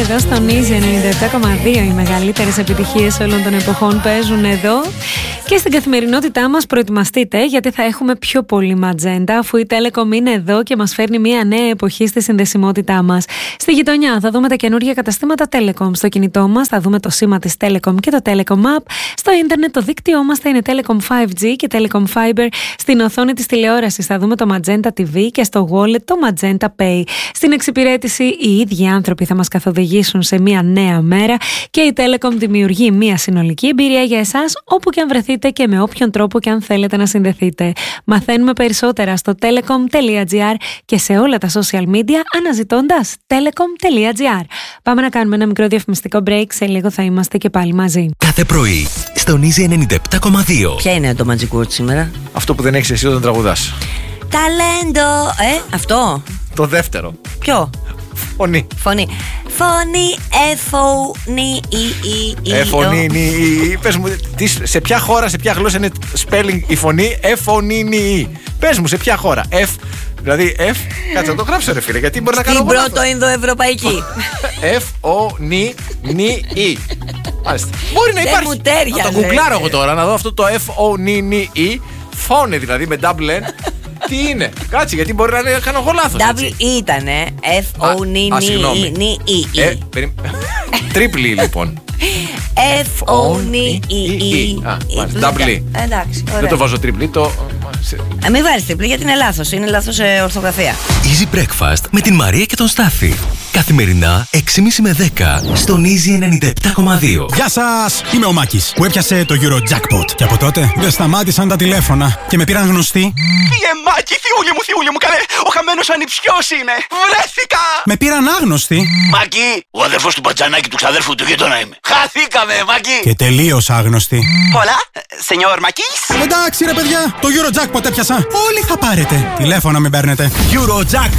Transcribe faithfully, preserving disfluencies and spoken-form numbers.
εδώ στον Easy ενενήντα επτά κόμμα δύο. Οι μεγαλύτερες επιτυχίες όλων των εποχών παίζουν εδώ. Και στην καθημερινότητά μας προετοιμαστείτε, γιατί θα έχουμε πιο πολύ ματζέντα, αφού η Telecom είναι εδώ και μας φέρνει μια νέα εποχή στη συνδεσιμότητά μας. Στη γειτονιά θα δούμε τα καινούργια καταστήματα Telecom. Στο κινητό μας θα δούμε το σήμα της Telecom και το Telecom App. Στο ίντερνετ το δίκτυό μας θα είναι Telecom φάιβ τζι και Telecom Fiber. Στην οθόνη της τηλεόρασης θα δούμε το Magenta τι βι και στο wallet το Magenta Pay. Στην εξυπηρέτηση οι ίδιοι άνθρωποι θα μας καθοδηγήσουν σε μια νέα μέρα και η Telecom δημιουργεί μια συνολική εμπειρία για εσάς όπου και αν βρεθείτε και με όποιον τρόπο και αν θέλετε να συνδεθείτε. Μαθαίνουμε περισσότερα στο telecom.gr και σε όλα τα social media αναζητώντας telecom.gr. Πάμε να κάνουμε ένα μικρό διαφημιστικό break, σε λίγο θα είμαστε και πάλι μαζί. Κάθε πρωί στον Easy ενενήντα επτά κόμμα δύο. Ποια είναι το Magic Word σήμερα? Αυτό που δεν έχεις εσύ όταν τραγουδάς. Ταλέντο! Ε, αυτό. Το δεύτερο. Ποιο? Φωνή. Φωνή. Φωνή, εφωνή, η, η, η. Εφωνή, η. Πες μου, σε ποια χώρα, σε ποια γλώσσα είναι spelling η φωνή, εφωνή, η. Πες μου, σε ποια χώρα. Εφ, δηλαδή Εφ, κάτσε να το γράψω ρε φίλε, γιατί μπορεί να κάνω. Την πρώτο Ινδοευρωπαϊκή. Εφ, ο, νι, νι, η. Μάλιστα. Μπορεί να υπάρχει. Δεν μου τέριαζε. Να το γκουγκλάρω εγώ τώρα, να δω αυτό το Εφ, ο, νι, νι, η. Φώνε δηλαδή με double N. Τι είναι, κάτσε, γιατί μπορεί να κάνω εγώ λάθος. Double E ήτανε. Εφ, ο, νι, νι, η. Τρίπλη λοιπόν. Εφ, ο, νι, η. Double E. Εντάξει, ωραία. Δεν το βάζω τρίπλη, το. Μην βάζεις τρίπλη γιατί είναι λάθος. Είναι λάθος ορθογραφία. Easy Breakfast με την Μαρία και τον Στάφη. Καθημερινά έξι και μισή με δέκα στον Easy ενενήντα επτά κόμμα δύο. Γεια σας! Είμαι ο Μάκης που έπιασε το Eurojackpot. Και από τότε δεν σταμάτησαν τα τηλέφωνα και με πήραν γνωστοί. Πήγε Μάκη, θιούλη μου, θιούλη μου, καλέ! Ο χαμένος ανιψιός είμαι! Βρέθηκα! Με πήραν άγνωστοι. Μάκη, ο αδερφός του Μπατζανάκη του ξαδέρφου του γείτονα είμαι. Χαθήκαμε, Μάκη! Και τελείως άγνωστοι. Πολλά, σενιόρ Μάκης. Εντάξει ρε παιδιά, το Eurojackpot έπιασα. Όλοι θα πάρετε. Τηλέφωνα μην παίρνετε. Eurojackpot